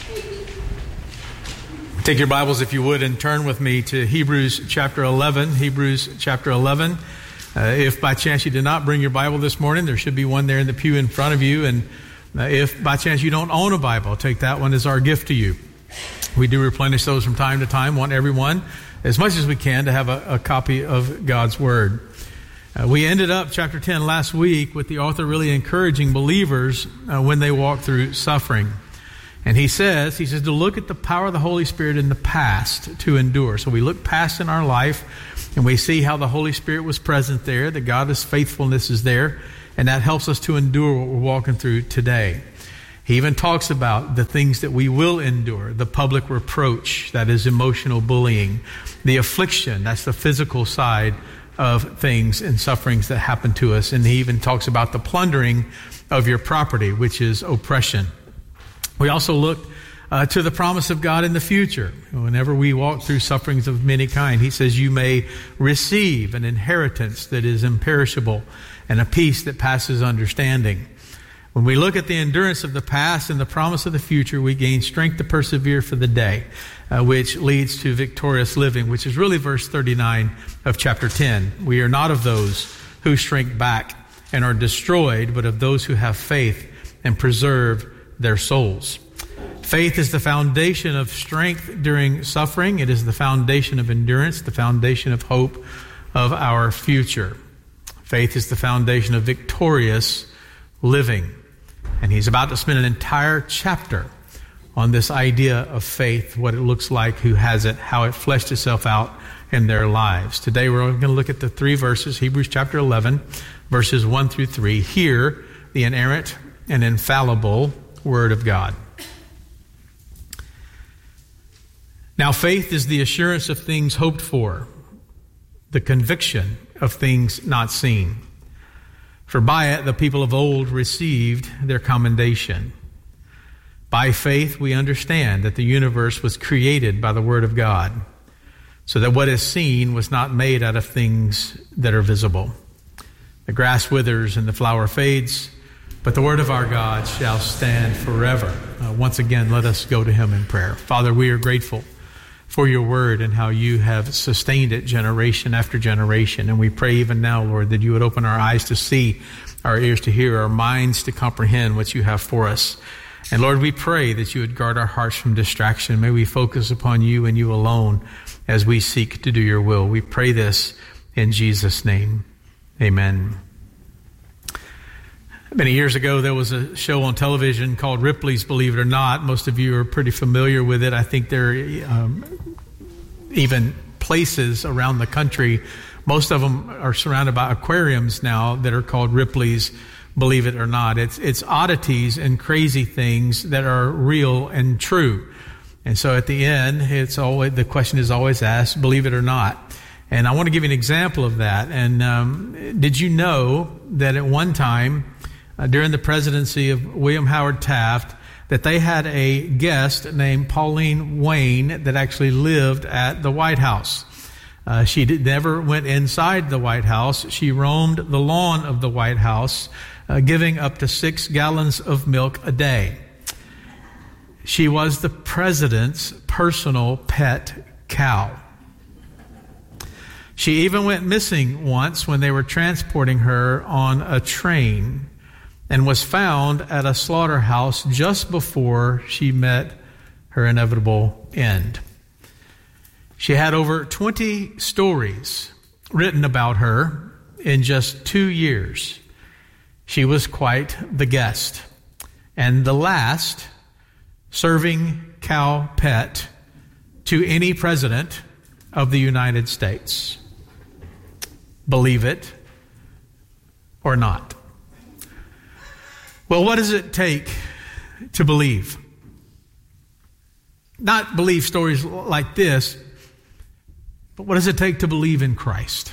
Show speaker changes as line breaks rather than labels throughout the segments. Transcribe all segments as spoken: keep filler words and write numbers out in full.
Take your Bibles, if you would, and turn with me to Hebrews chapter eleven. Hebrews chapter eleven. Uh, if by chance you did not bring your Bible this morning, there should be one there in the pew in front of you. And uh, if by chance you don't own a Bible, take that one as our gift to you. We do replenish those from time to time. Want everyone, as much as we can, to have a, a copy of God's Word. Uh, we ended up chapter ten last week with the author really encouraging believers uh, when they walk through suffering. And he says, he says to look at the power of the Holy Spirit in the past to endure. So we look past in our life and we see how the Holy Spirit was present there, that God's faithfulness is there, and that helps us to endure what we're walking through today. He even talks about the things that we will endure, the public reproach, that is emotional bullying, the affliction, that's the physical side of things and sufferings that happen to us. And he even talks about the plundering of your property, which is oppression. We also look uh, to the promise of God in the future. Whenever we walk through sufferings of many kind, he says you may receive an inheritance that is imperishable and a peace that passes understanding. When we look at the endurance of the past and the promise of the future, we gain strength to persevere for the day, uh, which leads to victorious living, which is really verse thirty-nine of chapter ten. We are not of those who shrink back and are destroyed, but of those who have faith and preserve their souls. Faith is the foundation of strength during suffering. It is the foundation of endurance, the foundation of hope of our future. Faith is the foundation of victorious living. And he's about to spend an entire chapter on this idea of faith, what it looks like, who has it, how it fleshed itself out in their lives. Today we're going to look at the three verses, Hebrews chapter eleven, verses one through three. Hear the inerrant and infallible Word of God. Now, faith is the assurance of things hoped for, the conviction of things not seen. For by it the people of old received their commendation. By faith we understand that the universe was created by the Word of God, so that what is seen was not made out of things that are visible. The grass withers and the flower fades, but the word of our God shall stand forever. Uh, once again, let us go to him in prayer. Father, we are grateful for your word and how you have sustained it generation after generation. And we pray even now, Lord, that you would open our eyes to see, our ears to hear, our minds to comprehend what you have for us. And Lord, we pray that you would guard our hearts from distraction. May we focus upon you and you alone as we seek to do your will. We pray this in Jesus' name. Amen. Many years ago, there was a show on television called Ripley's Believe It or Not. Most of you are pretty familiar with it. I think there are um, even places around the country. Most of them are surrounded by aquariums now that are called Ripley's Believe It or Not. It's, it's oddities and crazy things that are real and true. And so at the end, it's always, the question is always asked, believe it or not. And I want to give you an example of that. And um, did you know that at one time, Uh, during the presidency of William Howard Taft, that they had a guest named Pauline Wayne that actually lived at the White House. Uh, she did, never went inside the White House. She roamed the lawn of the White House, uh, giving up to six gallons of milk a day. She was the president's personal pet cow. She even went missing once when they were transporting her on a train, and was found at a slaughterhouse just before she met her inevitable end. She had over twenty stories written about her in just two years. She was quite the guest, and the last serving cow pet to any president of the United States. Believe it or not. Well, what does it take to believe? Not believe stories like this, but what does it take to believe in Christ?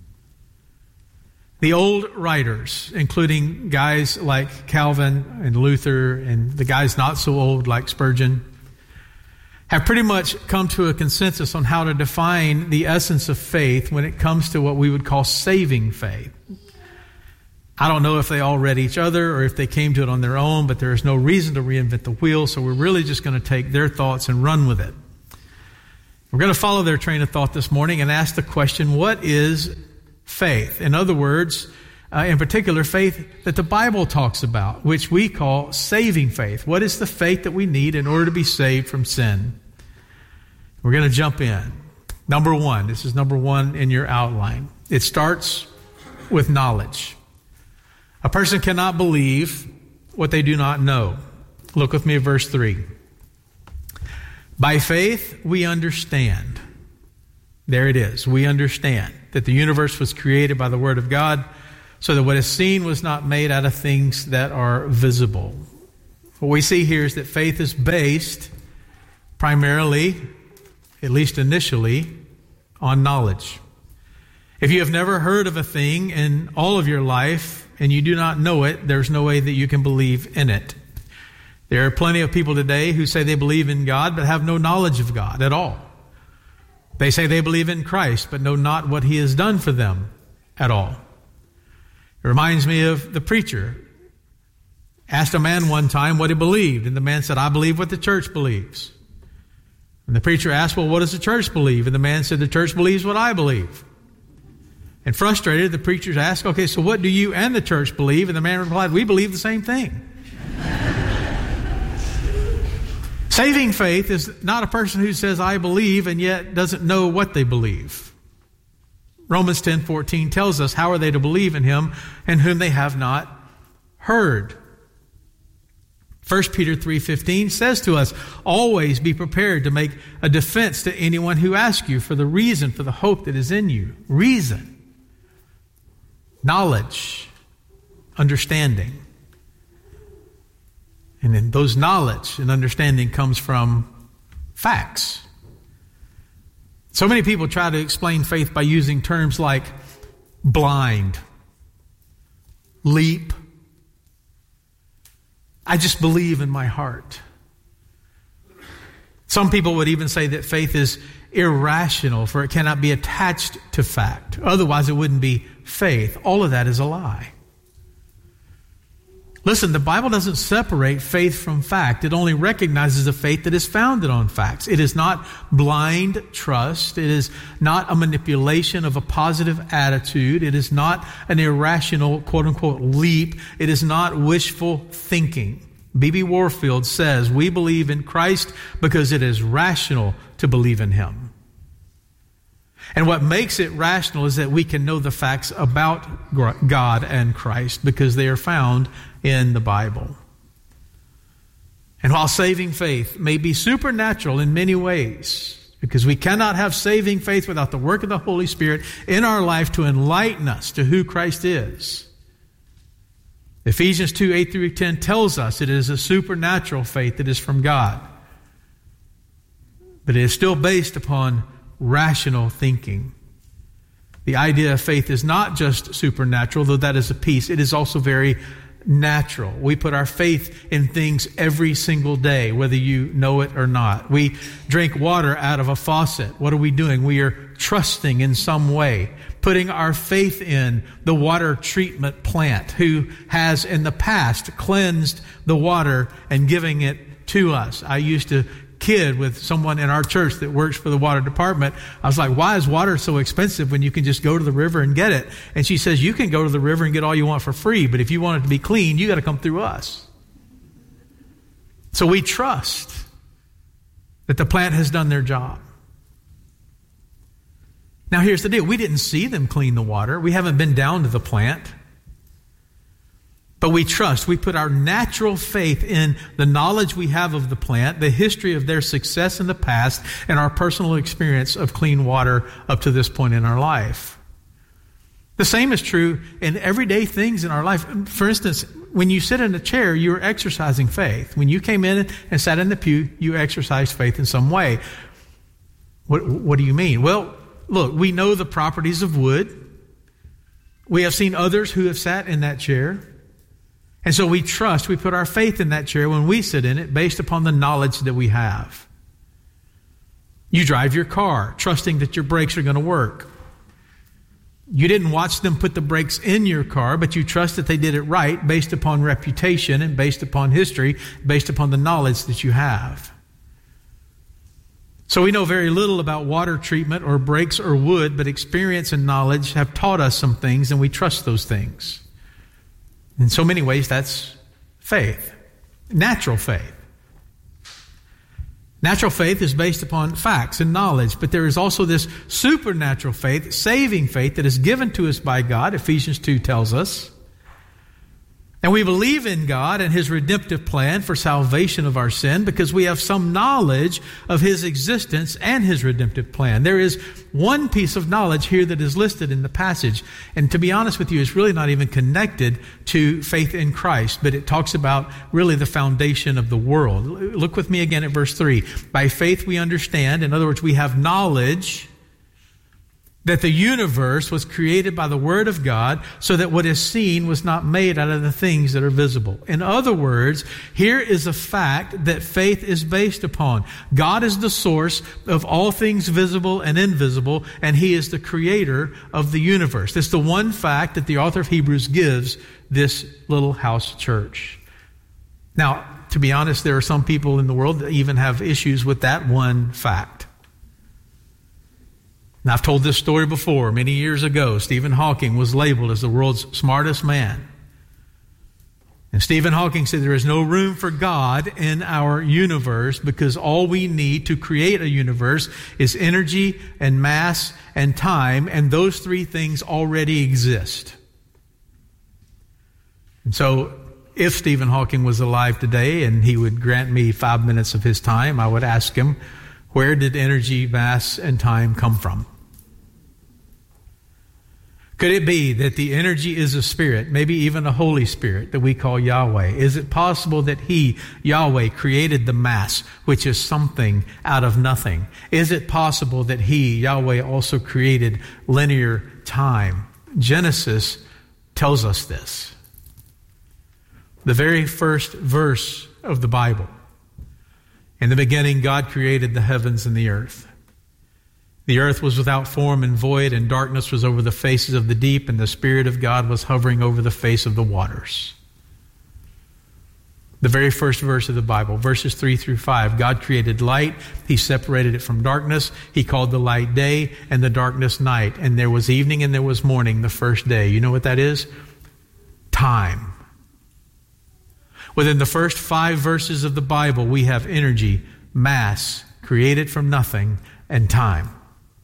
The old writers, including guys like Calvin and Luther and the guys not so old like Spurgeon, have pretty much come to a consensus on how to define the essence of faith when it comes to what we would call saving faith. I don't know if they all read each other or if they came to it on their own, but there is no reason to reinvent the wheel, so we're really just going to take their thoughts and run with it. We're going to follow their train of thought this morning and ask the question, what is faith? In other words, uh, in particular, faith that the Bible talks about, which we call saving faith. What is the faith that we need in order to be saved from sin? We're going to jump in. Number one, this is number one in your outline. It starts with knowledge. A person cannot believe what they do not know. Look with me at verse three. By faith, we understand. There it is. We understand that the universe was created by the Word of God, so that what is seen was not made out of things that are visible. What we see here is that faith is based primarily, at least initially, on knowledge. If you have never heard of a thing in all of your life and you do not know it, there's no way that you can believe in it. There are plenty of people today who say they believe in God but have no knowledge of God at all. They say they believe in Christ but know not what He has done for them at all. It reminds me of the preacher. Asked a man one time what he believed, and the man said, I believe what the church believes. And the preacher asked, well, what does the church believe? And the man said, the church believes what I believe. And frustrated, the preacher asked, okay, so what do you and the church believe? And the man replied, we believe the same thing. Saving faith is not a person who says, I believe, and yet doesn't know what they believe. Romans ten fourteen tells us, how are they to believe in Him in whom they have not heard? First Peter three fifteen says to us, always be prepared to make a defense to anyone who asks you for the reason for the hope that is in you. Reason, knowledge, understanding. And then those knowledge and understanding comes from facts. So many people try to explain faith by using terms like blind, leap. I just believe in my heart. Some people would even say that faith is irrational, for it cannot be attached to fact. Otherwise, it wouldn't be faith. All of that is a lie. Listen, the Bible doesn't separate faith from fact. It only recognizes a faith that is founded on facts. It is not blind trust. It is not a manipulation of a positive attitude. It is not an irrational, quote-unquote, leap. It is not wishful thinking. B B Warfield says, we believe in Christ because it is rational to believe in Him. And what makes it rational is that we can know the facts about God and Christ because they are found in the Bible. And while saving faith may be supernatural in many ways, because we cannot have saving faith without the work of the Holy Spirit in our life to enlighten us to who Christ is. Ephesians two, eight through ten tells us it is a supernatural faith that is from God. But it is still based upon rational thinking. The idea of faith is not just supernatural, though that is a piece. It is also very natural. We put our faith in things every single day, whether you know it or not. We drink water out of a faucet. What are we doing? We are trusting in some way, putting our faith in the water treatment plant who has in the past cleansed the water and giving it to us. I used to kid with someone in our church that works for the water department. I was like, why is water so expensive when you can just go to the river and get it? And she says, you can go to the river and get all you want for free, but if you want it to be clean, you got to come through us. So we trust that the plant has done their job. Now here's the deal. We didn't see them clean the water. We haven't been down to the plant. But we trust. We put our natural faith in the knowledge we have of the plant, the history of their success in the past, and our personal experience of clean water up to this point in our life. The same is true in everyday things in our life. For instance, when you sit in a chair, you're exercising faith. When you came in and sat in the pew, you exercised faith in some way. What, what do you mean? Well, look, we know the properties of wood. We have seen others who have sat in that chair. And so we trust, we put our faith in that chair when we sit in it based upon the knowledge that we have. You drive your car, trusting that your brakes are going to work. You didn't watch them put the brakes in your car, but you trust that they did it right based upon reputation and based upon history, based upon the knowledge that you have. So we know very little about water treatment or brakes or wood, but experience and knowledge have taught us some things, and we trust those things. In so many ways, that's faith, natural faith. Natural faith is based upon facts and knowledge, but there is also this supernatural faith, saving faith that is given to us by God, Ephesians two tells us. And we believe in God and His redemptive plan for salvation of our sin because we have some knowledge of His existence and His redemptive plan. There is one piece of knowledge here that is listed in the passage. And to be honest with you, it's really not even connected to faith in Christ, but it talks about really the foundation of the world. Look with me again at verse three. By faith we understand, in other words, we have knowledge that the universe was created by the Word of God, so that what is seen was not made out of the things that are visible. In other words, here is a fact that faith is based upon. God is the source of all things visible and invisible, and He is the creator of the universe. This is the one fact that the author of Hebrews gives this little house church. Now, to be honest, there are some people in the world that even have issues with that one fact. Now, I've told this story before. Many years ago, Stephen Hawking was labeled as the world's smartest man. And Stephen Hawking said there is no room for God in our universe because all we need to create a universe is energy and mass and time, and those three things already exist. And so, if Stephen Hawking was alive today and he would grant me five minutes of his time, I would ask him, where did energy, mass, and time come from? Could it be that the energy is a spirit, maybe even a Holy Spirit that we call Yahweh? Is it possible that He, Yahweh, created the mass, which is something out of nothing? Is it possible that He, Yahweh, also created linear time? Genesis tells us this. The very first verse of the Bible. In the beginning, God created the heavens and the earth. The earth was without form and void, and darkness was over the faces of the deep, and the Spirit of God was hovering over the face of the waters. The very first verse of the Bible, verses three through five. God created light. He separated it from darkness. He called the light day and the darkness night. And there was evening and there was morning the first day. You know what that is? Time. Within the first five verses of the Bible, we have energy, mass, created from nothing, and time.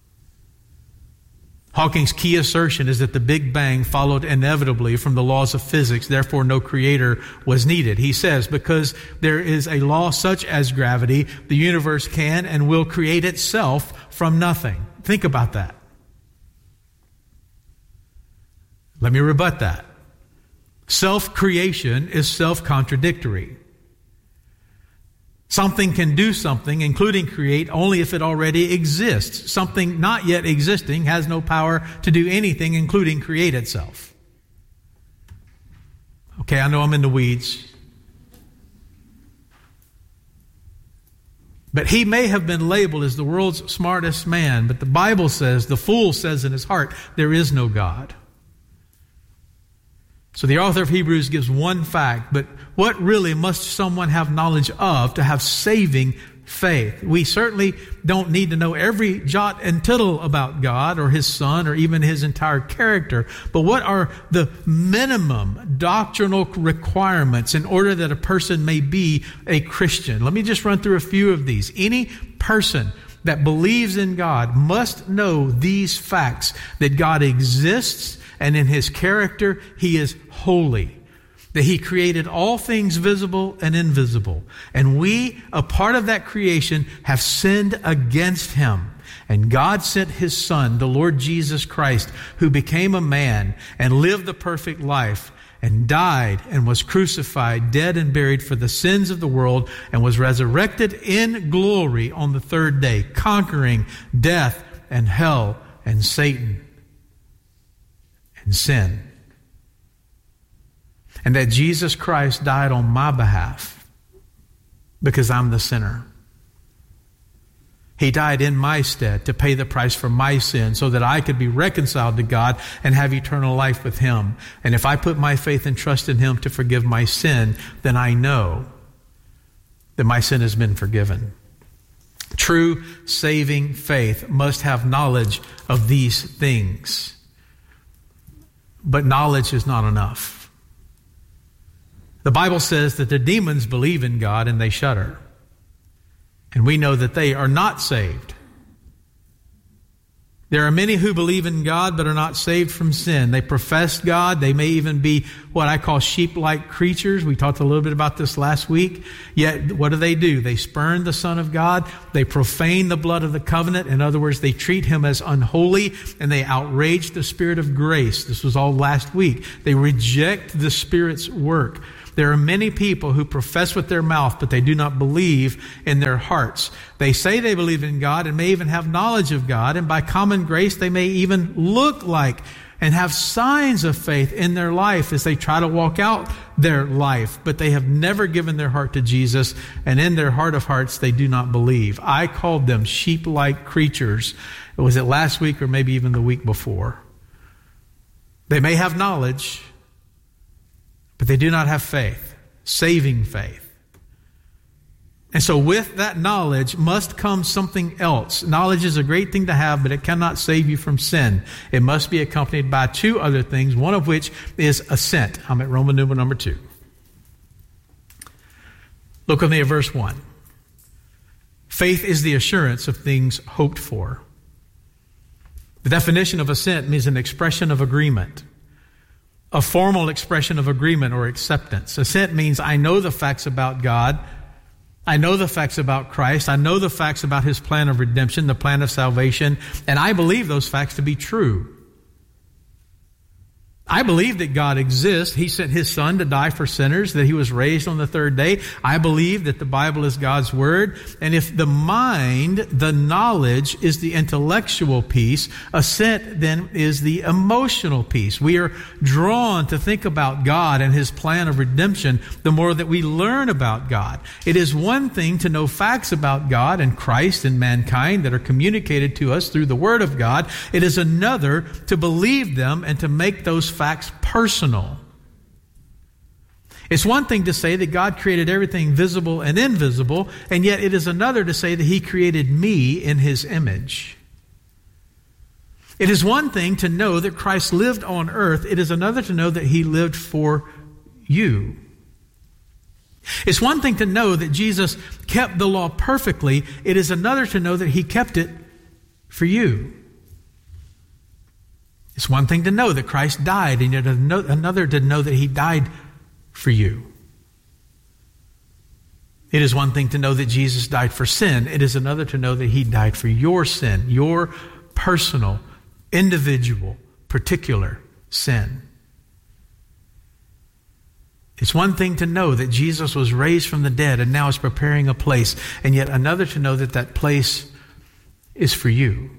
Hawking's key assertion is that the Big Bang followed inevitably from the laws of physics, therefore no creator was needed. He says, because there is a law such as gravity, the universe can and will create itself from nothing. Think about that. Let me rebut that. Self-creation is self-contradictory. Something can do something, including create, only if it already exists. Something not yet existing has no power to do anything, including create itself. Okay, I know I'm in the weeds. But he may have been labeled as the world's smartest man, but the Bible says, the fool says in his heart, there is no God. So the author of Hebrews gives one fact, but what really must someone have knowledge of to have saving faith? We certainly don't need to know every jot and tittle about God or His Son or even His entire character, but what are the minimum doctrinal requirements in order that a person may be a Christian? Let me just run through a few of these. Any person that believes in God must know these facts: that God exists, and in His character, He is holy. That He created all things visible and invisible. And we, a part of that creation, have sinned against Him. And God sent His Son, the Lord Jesus Christ, who became a man and lived the perfect life and died and was crucified, dead and buried for the sins of the world, and was resurrected in glory on the third day, conquering death and hell and Satan and sin. And that Jesus Christ died on my behalf because I'm the sinner. He died in my stead to pay the price for my sin so that I could be reconciled to God and have eternal life with Him. And if I put my faith and trust in Him to forgive my sin, then I know that my sin has been forgiven. True saving faith must have knowledge of these things. But knowledge is not enough. The Bible says that the demons believe in God and they shudder. And we know that they are not saved. There are many who believe in God but are not saved from sin. They profess God. They may even be what I call sheep-like creatures. We talked a little bit about this last week. Yet, what do they do? They spurn the Son of God. They profane the blood of the covenant. In other words, they treat Him as unholy, and they outrage the Spirit of grace. This was all last week. They reject the Spirit's work. There are many people who profess with their mouth, but they do not believe in their hearts. They say they believe in God and may even have knowledge of God, and by common grace they may even look like and have signs of faith in their life as they try to walk out their life, but they have never given their heart to Jesus, and in their heart of hearts they do not believe. I called them sheep-like creatures. Was it last week or maybe even the week before? They may have knowledge, but they do not have faith, saving faith. And so with that knowledge must come something else. Knowledge is a great thing to have, but it cannot save you from sin. It must be accompanied by two other things, one of which is assent. I'm at Roman numeral number two. Look with me at verse one. Faith is the assurance of things hoped for. The definition of assent means an expression of agreement. A formal expression of agreement or acceptance. Assent means I know the facts about God. I know the facts about Christ. I know the facts about His plan of redemption, the plan of salvation, and I believe those facts to be true. I believe that God exists. He sent His Son to die for sinners, that He was raised on the third day. I believe that the Bible is God's Word. And if the mind, the knowledge, is the intellectual piece, assent then is the emotional piece. We are drawn to think about God and His plan of redemption the more that we learn about God. It is one thing to know facts about God and Christ and mankind that are communicated to us through the Word of God. It is another to believe them and to make those facts personal. It's one thing to say that God created everything visible and invisible, and yet it is another to say that He created me in His image. It is one thing to know that Christ lived on earth. It is another to know that He lived for you. It's one thing to know that Jesus kept the law perfectly. It is another to know that He kept it for you. It's one thing to know that Christ died, and yet another to know that He died for you. It is one thing to know that Jesus died for sin. It is another to know that He died for your sin, your personal, individual, particular sin. It's one thing to know that Jesus was raised from the dead and now is preparing a place, and yet another to know that that place is for you.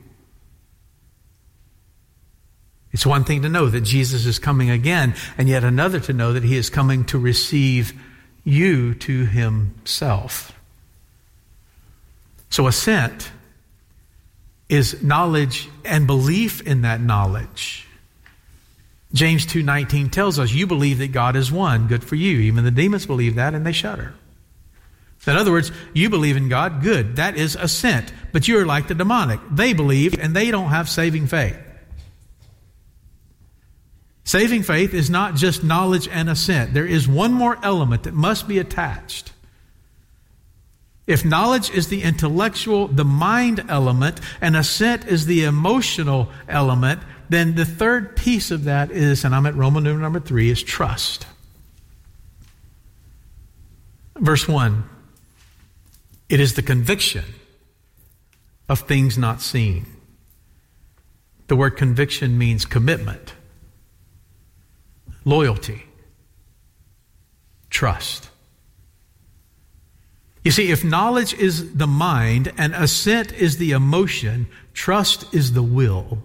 It's one thing to know that Jesus is coming again, and yet another to know that He is coming to receive you to Himself. So assent is knowledge and belief in that knowledge. James two nineteen tells us, you believe that God is one. Good for you. Even the demons believe that, and they shudder. In other words, you believe in God. Good. That is assent. But you are like the demonic. They believe, and they don't have saving faith. Saving faith is not just knowledge and assent. There is one more element that must be attached. If knowledge is the intellectual, the mind element, and assent is the emotional element, then the third piece of that is, and I'm at Roman numeral number three, is trust. Verse one, it is the conviction of things not seen. The word conviction means commitment, loyalty, trust. You see, if knowledge is the mind and assent is the emotion, trust is the will.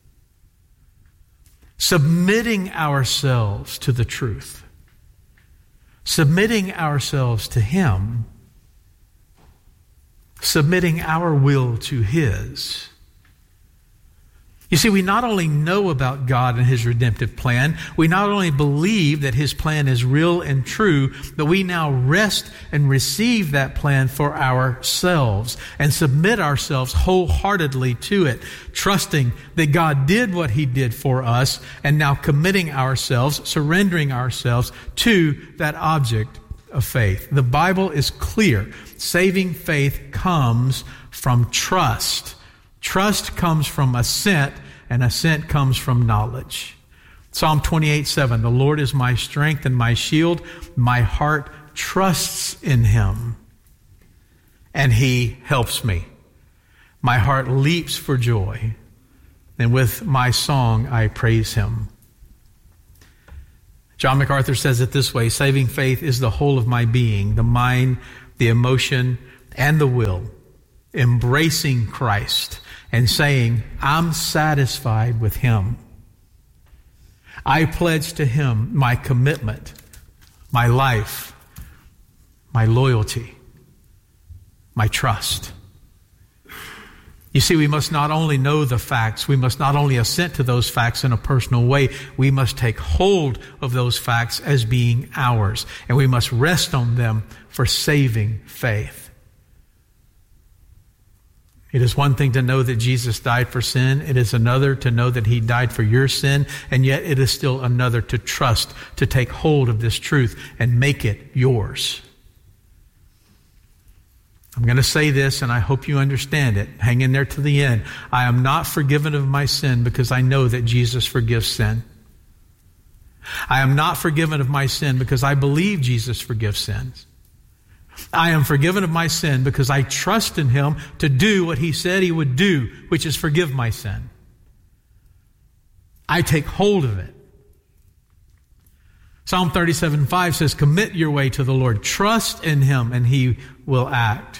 Submitting ourselves to the truth. Submitting ourselves to Him. submitting our will to His. You see, we not only know about God and His redemptive plan, we not only believe that His plan is real and true, but we now rest and receive that plan for ourselves and submit ourselves wholeheartedly to it, trusting that God did what He did for us and now committing ourselves, surrendering ourselves to that object of faith. The Bible is clear. Saving faith comes from trust. Trust comes from assent, and assent comes from knowledge. Psalm twenty-eight seven, the Lord is my strength and my shield. My heart trusts in Him, and He helps me. My heart leaps for joy, and with my song I praise Him. John MacArthur says it this way: saving faith is the whole of my being, the mind, the emotion, and the will, embracing Christ and saying, I'm satisfied with Him. I pledge to Him my commitment, my life, my loyalty, my trust. You see, we must not only know the facts, we must not only assent to those facts in a personal way, we must take hold of those facts as being ours, and we must rest on them for saving faith. It is one thing to know that Jesus died for sin. It is another to know that He died for your sin. And yet it is still another to trust, to take hold of this truth and make it yours. I'm going to say this, and I hope you understand it. Hang in there to the end. I am not forgiven of my sin because I know that Jesus forgives sin. I am not forgiven of my sin because I believe Jesus forgives sins. I am forgiven of my sin because I trust in Him to do what He said He would do, which is forgive my sin. I take hold of it. Psalm thirty-seven five says, commit your way to the Lord. Trust in Him and He will act.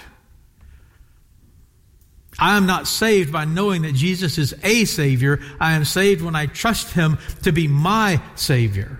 I am not saved by knowing that Jesus is a Savior. I am saved when I trust Him to be my Savior.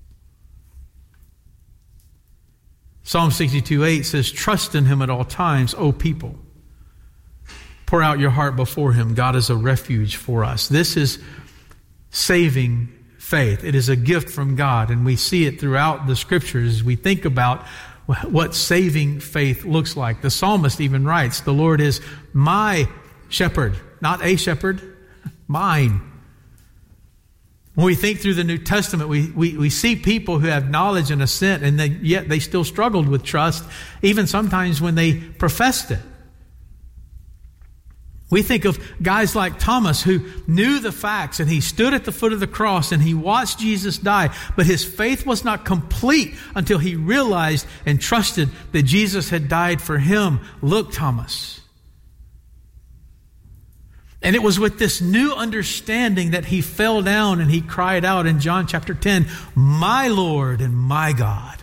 Psalm sixty-two eight says, trust in Him at all times, O people. Pour out your heart before Him. God is a refuge for us. This is saving faith. It is a gift from God, and we see it throughout the Scriptures as we think about what saving faith looks like. The psalmist even writes, the Lord is my shepherd, not a shepherd, mine. When we think through the New Testament, we, we, we see people who have knowledge and assent, and they, yet they still struggled with trust, even sometimes when they professed it. We think of guys like Thomas who knew the facts, and he stood at the foot of the cross and he watched Jesus die, but his faith was not complete until he realized and trusted that Jesus had died for him. Look, Thomas. And it was with this new understanding that he fell down and he cried out in John chapter ten, my Lord and my God.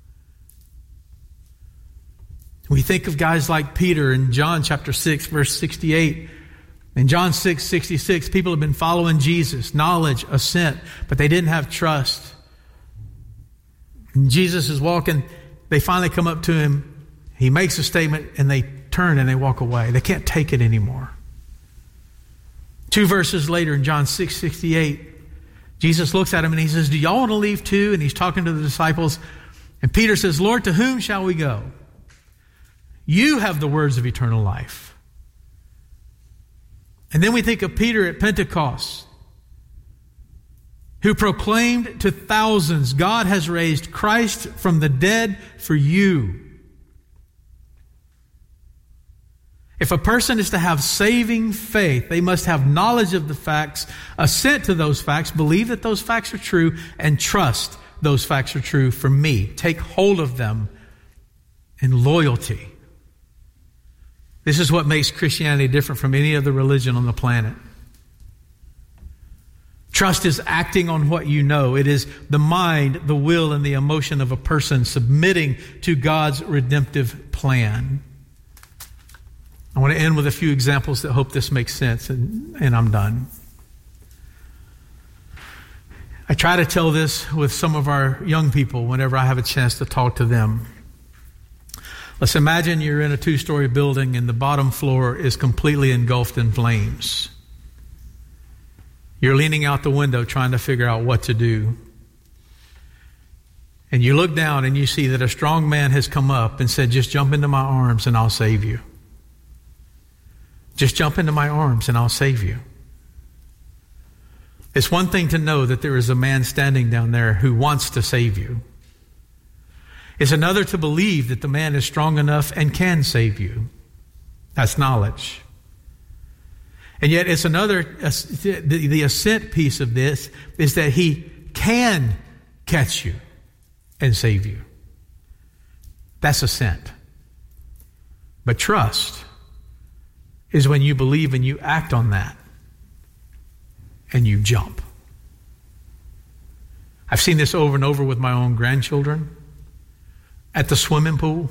We think of guys like Peter in John chapter six, verse sixty-eight. In John six, sixty-six, people have been following Jesus, knowledge, assent, but they didn't have trust. And Jesus is walking, they finally come up to him, he makes a statement, and they turn and they walk away. They can't take it anymore. Two verses later in John six, sixty-eight, Jesus looks at him and he says, do y'all want to leave too? And he's talking to the disciples. And Peter says, Lord, to whom shall we go? You have the words of eternal life. And then we think of Peter at Pentecost, who proclaimed to thousands, God has raised Christ from the dead for you. If a person is to have saving faith, they must have knowledge of the facts, assent to those facts, believe that those facts are true, and trust those facts are true for me. Take hold of them in loyalty. This is what makes Christianity different from any other religion on the planet. Trust is acting on what you know. It is the mind, the will, and the emotion of a person submitting to God's redemptive plan. I want to end with a few examples that hope this makes sense, and, and I'm done. I try to tell this with some of our young people whenever I have a chance to talk to them. Let's imagine you're in a two-story building and the bottom floor is completely engulfed in flames. You're leaning out the window trying to figure out what to do. And you look down and you see that a strong man has come up and said, just jump into my arms and I'll save you. Just jump into my arms and I'll save you. It's one thing to know that there is a man standing down there who wants to save you. It's another to believe that the man is strong enough and can save you. That's knowledge. And yet it's another, the, the assent piece of this is that he can catch you and save you. That's assent. But trust is when you believe and you act on that and you jump. I've seen this over and over with my own grandchildren at the swimming pool.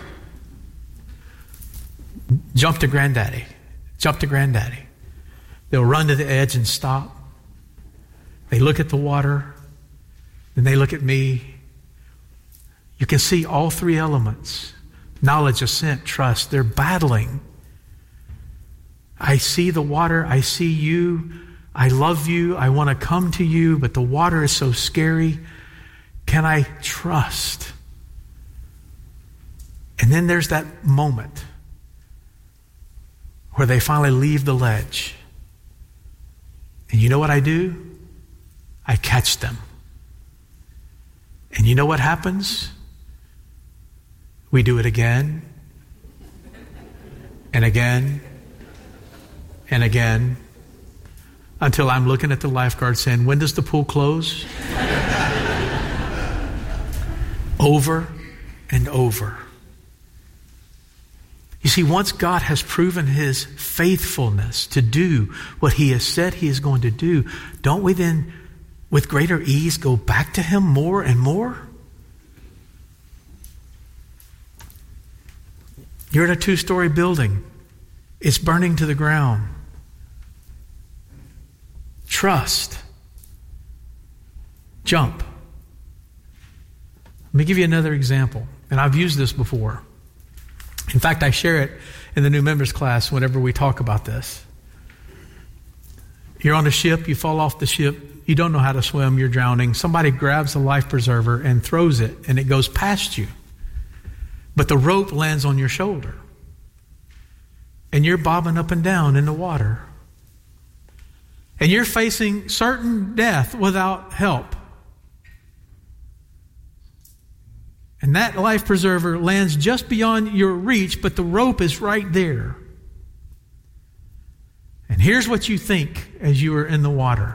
Jump to granddaddy. Jump to granddaddy. They'll run to the edge and stop. They look at the water. Then they look at me. You can see all three elements. Knowledge, assent, trust. They're battling. I see the water. I see you. I love you. I want to come to you, but the water is so scary. Can I trust? And then there's that moment where they finally leave the ledge. And you know what I do? I catch them. And you know what happens? We do it again and again and again until I'm looking at the lifeguard saying, when does the pool close? Over and over. You see, once God has proven his faithfulness to do what he has said he is going to do, don't we then, with greater ease, go back to him more and more? You're in a two-story building. It's burning to the ground. Trust. Jump. Let me give you another example. And I've used this before. In fact, I share it in the new members class whenever we talk about this. You're on a ship, you fall off the ship, you don't know how to swim, you're drowning. Somebody grabs a life preserver and throws it, and it goes past you. But the rope lands on your shoulder. And you're bobbing up and down in the water. And you're facing certain death without help. And that life preserver lands just beyond your reach, but the rope is right there. And here's what you think as you are in the water.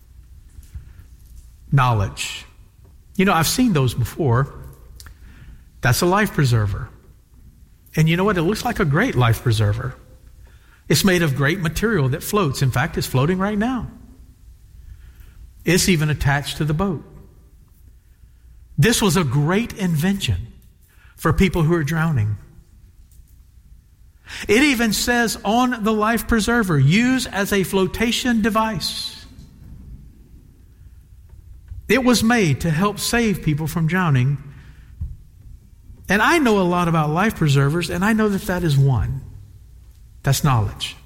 Knowledge. You know, I've seen those before. That's a life preserver. And you know what? It looks like a great life preserver. It's made of great material that floats. In fact, it's floating right now. It's even attached to the boat. This was a great invention for people who are drowning. It even says on the life preserver, use as a flotation device. It was made to help save people from drowning. And I know a lot about life preservers, and I know that that is one. That's knowledge.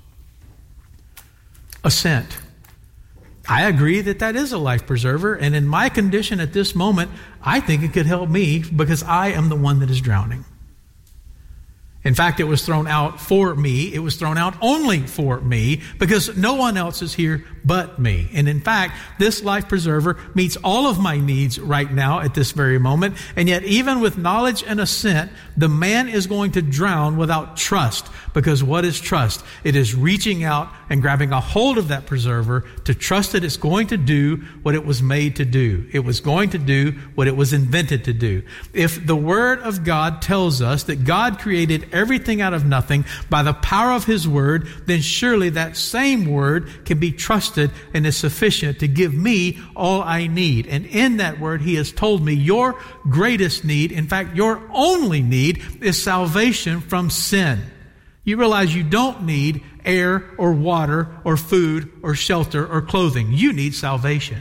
Assent. I agree that that is a life preserver, and in my condition at this moment, I think it could help me because I am the one that is drowning. In fact, it was thrown out for me. It was thrown out only for me because no one else is here but me. And in fact, this life preserver meets all of my needs right now at this very moment. And yet, even with knowledge and assent, the man is going to drown without trust. Because what is trust? It is reaching out and grabbing a hold of that preserver to trust that it's going to do what it was made to do. It was going to do what it was invented to do. If the Word of God tells us that God created everything out of nothing by the power of His Word, then surely that same Word can be trusted and is sufficient to give me all I need. And in that Word, He has told me your greatest need, in fact, your only need, is salvation from sin. You realize you don't need air or water or food or shelter or clothing. You need salvation.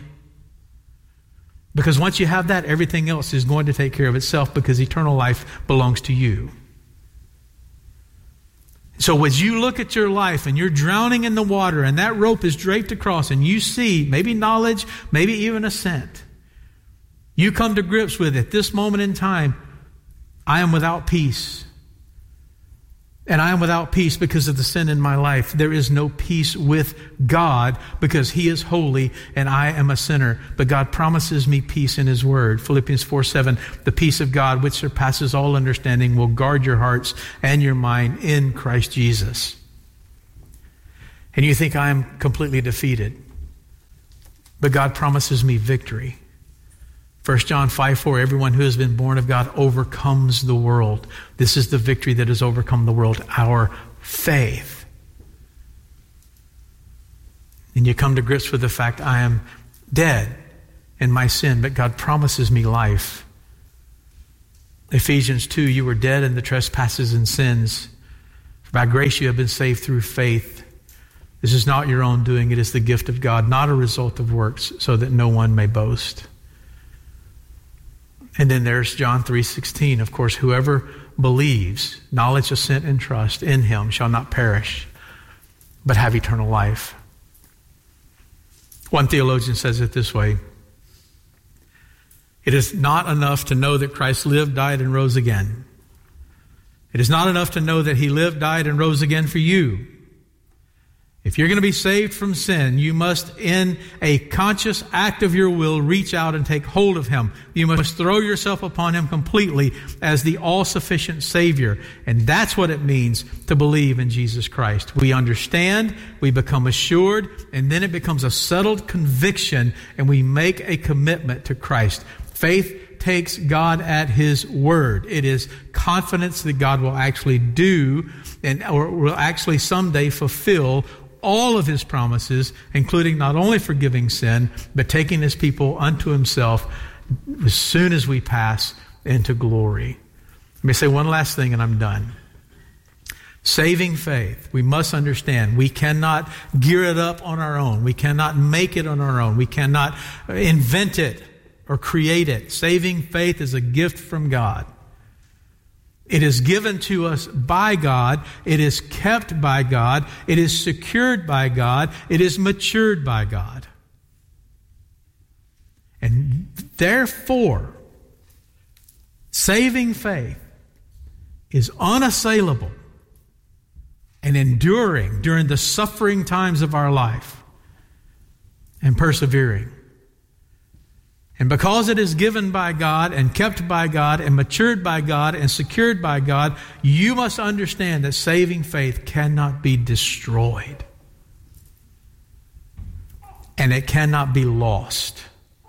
Because once you have that, everything else is going to take care of itself because eternal life belongs to you. So as you look at your life and you're drowning in the water and that rope is draped across and you see maybe knowledge, maybe even assent, you come to grips with at this moment in time, I am without peace. And I am without peace because of the sin in my life. There is no peace with God because He is holy and I am a sinner. But God promises me peace in His Word. Philippians four seven, the peace of God which surpasses all understanding will guard your hearts and your mind in Christ Jesus. And you think I am completely defeated. But God promises me victory. First John five four, everyone who has been born of God overcomes the world. This is the victory that has overcome the world, our faith. And you come to grips with the fact I am dead in my sin, but God promises me life. Ephesians two, you were dead in the trespasses and sins. By grace you have been saved through faith. This is not your own doing, it is the gift of God, not a result of works, so that no one may boast. And then there's John three sixteen. Of course, whoever believes, knowledge, assent, and trust in Him shall not perish, but have eternal life. One theologian says it this way. It is not enough to know that Christ lived, died, and rose again. It is not enough to know that He lived, died, and rose again for you. If you're going to be saved from sin, you must, in a conscious act of your will, reach out and take hold of Him. You must throw yourself upon Him completely as the all-sufficient Savior. And that's what it means to believe in Jesus Christ. We understand, we become assured, and then it becomes a settled conviction, and we make a commitment to Christ. Faith takes God at His word. It is confidence that God will actually do and or will actually someday fulfill all of His promises, including not only forgiving sin, but taking His people unto Himself as soon as we pass into glory. Let me say one last thing and I'm done. Saving faith, we must understand we cannot gear it up on our own. We cannot make it on our own. We cannot invent it or create it. Saving faith is a gift from God. It is given to us by God. It is kept by God. It is secured by God. It is matured by God. And therefore, saving faith is unassailable and enduring during the suffering times of our life and persevering. And because it is given by God and kept by God and matured by God and secured by God, you must understand that saving faith cannot be destroyed. And it cannot be lost.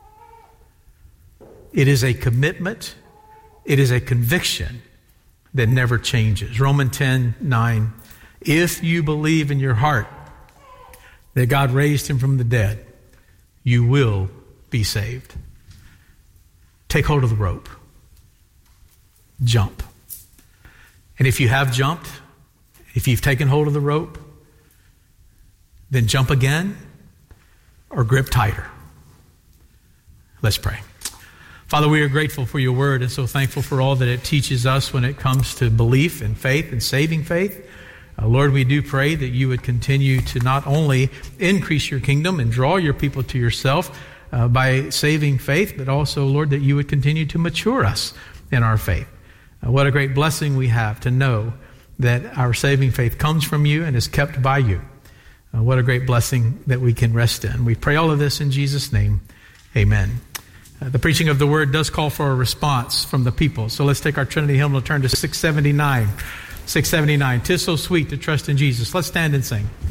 It is a commitment. It is a conviction that never changes. Romans ten nine. If you believe in your heart that God raised Him from the dead, you will be saved. Take hold of the rope. Jump. And if you have jumped, if you've taken hold of the rope, then jump again or grip tighter. Let's pray. Father, we are grateful for your word and so thankful for all that it teaches us when it comes to belief and faith and saving faith. Uh, Lord, we do pray that you would continue to not only increase your kingdom and draw your people to yourself, Uh, by saving faith, but also, Lord, that you would continue to mature us in our faith. Uh, what a great blessing we have to know that our saving faith comes from you and is kept by you. Uh, what a great blessing that we can rest in. We pray all of this in Jesus' name. Amen. Uh, the preaching of the word does call for a response from the people. So let's take our Trinity hymn and turn to six seventy-nine. six seventy-nine. 'Tis so sweet to trust in Jesus. Let's stand and sing.